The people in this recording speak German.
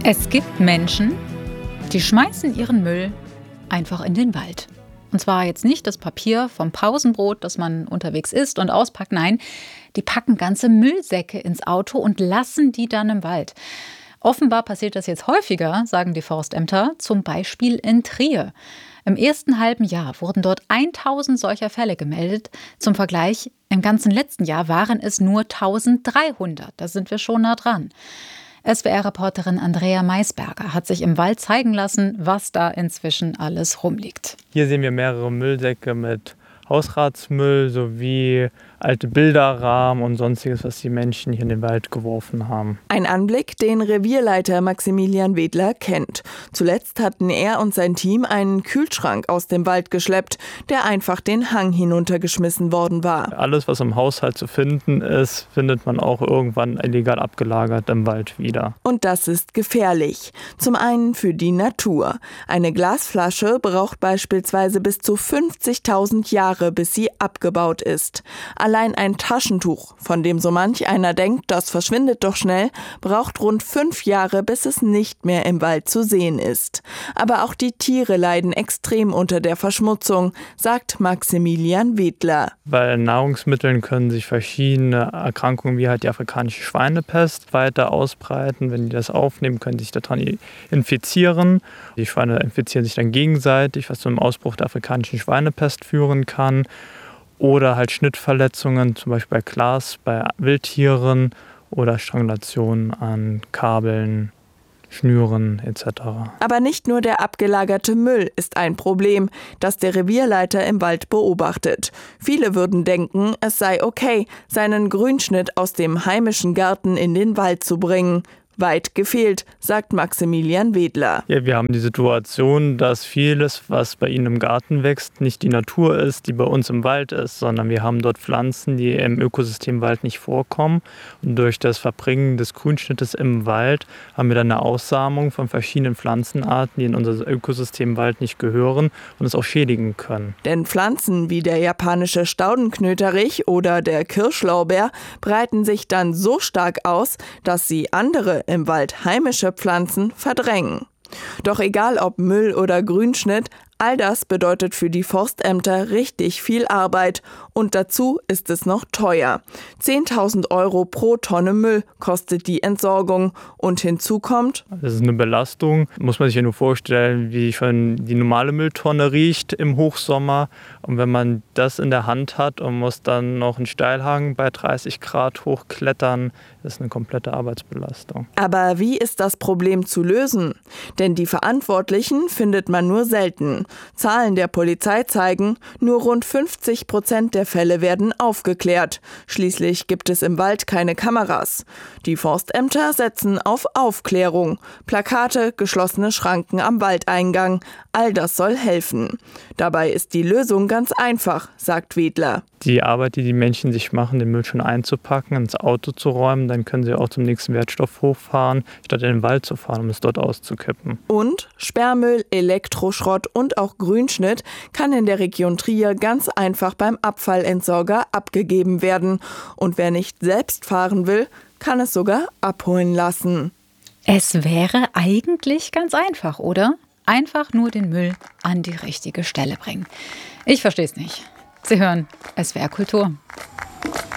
Es gibt Menschen, die schmeißen ihren Müll einfach in den Wald. Und zwar jetzt nicht das Papier vom Pausenbrot, das man unterwegs isst und auspackt. Nein, die packen ganze Müllsäcke ins Auto und lassen die dann im Wald. Offenbar passiert das jetzt häufiger, sagen die Forstämter, zum Beispiel in Trier. Im ersten halben Jahr wurden dort 1000 solcher Fälle gemeldet. Zum Vergleich, im ganzen letzten Jahr waren es nur 1300. Da sind wir schon nah dran. SWR-Reporterin Andrea Maisberger hat sich im Wald zeigen lassen, was da inzwischen alles rumliegt. Hier sehen wir mehrere Müllsäcke mit Hausratsmüll sowie alte Bilderrahmen und sonstiges, was die Menschen hier in den Wald geworfen haben. Ein Anblick, den Revierleiter Maximilian Wedler kennt. Zuletzt hatten er und sein Team einen Kühlschrank aus dem Wald geschleppt, der einfach den Hang hinuntergeschmissen worden war. Alles, was im Haushalt zu finden ist, findet man auch irgendwann illegal abgelagert im Wald wieder. Und das ist gefährlich. Zum einen für die Natur. Eine Glasflasche braucht beispielsweise bis zu 50.000 Jahre, bis sie abgebaut ist. Allein ein Taschentuch, von dem so manch einer denkt, das verschwindet doch schnell, braucht rund 5 Jahre, bis es nicht mehr im Wald zu sehen ist. Aber auch die Tiere leiden extrem unter der Verschmutzung, sagt Maximilian Wedler. Bei Nahrungsmitteln können sich verschiedene Erkrankungen wie halt die afrikanische Schweinepest weiter ausbreiten. Wenn die das aufnehmen, können sie sich daran infizieren. Die Schweine infizieren sich dann gegenseitig, was zu einem Ausbruch der afrikanischen Schweinepest führen kann. Oder halt Schnittverletzungen, zum Beispiel bei Glas, bei Wildtieren oder Strangulationen an Kabeln, Schnüren etc. Aber nicht nur der abgelagerte Müll ist ein Problem, das der Revierleiter im Wald beobachtet. Viele würden denken, es sei okay, seinen Grünschnitt aus dem heimischen Garten in den Wald zu bringen. Weit gefehlt, sagt Maximilian Wedler. Ja, wir haben die Situation, dass vieles, was bei Ihnen im Garten wächst, nicht die Natur ist, die bei uns im Wald ist, sondern wir haben dort Pflanzen, die im Ökosystem Wald nicht vorkommen. Und durch das Verbringen des Grünschnittes im Wald haben wir dann eine Aussamung von verschiedenen Pflanzenarten, die in unser Ökosystem Wald nicht gehören und es auch schädigen können. Denn Pflanzen wie der japanische Staudenknöterich oder der Kirschlaubeer breiten sich dann so stark aus, dass sie andere im Wald heimische Pflanzen verdrängen. Doch egal ob Müll oder Grünschnitt, all das bedeutet für die Forstämter richtig viel Arbeit und dazu ist es noch teuer. 10.000 € pro Tonne Müll kostet die Entsorgung und hinzu kommt: Das ist eine Belastung. Muss man sich ja nur vorstellen, wie schon die normale Mülltonne riecht im Hochsommer. Und wenn man das in der Hand hat und muss dann noch einen Steilhang bei 30 Grad hochklettern, ist eine komplette Arbeitsbelastung. Aber wie ist das Problem zu lösen? Denn die Verantwortlichen findet man nur selten. Zahlen der Polizei zeigen, nur rund 50% der Fälle werden aufgeklärt. Schließlich gibt es im Wald keine Kameras. Die Forstämter setzen auf Aufklärung. Plakate, geschlossene Schranken am Waldeingang, all das soll helfen. Dabei ist die Lösung ganz einfach, sagt Wedler. Die Arbeit, die die Menschen sich machen, den Müll schon einzupacken, ins Auto zu räumen, dann können sie auch zum nächsten Wertstoffhof fahren, statt in den Wald zu fahren, um es dort auszukippen. Und Sperrmüll, Elektroschrott und auch Grünschnitt kann in der Region Trier ganz einfach beim Abfallentsorger abgegeben werden. Und wer nicht selbst fahren will, kann es sogar abholen lassen. Es wäre eigentlich ganz einfach, oder? Einfach nur den Müll an die richtige Stelle bringen. Ich verstehe es nicht. Sie hören SWR Kultur.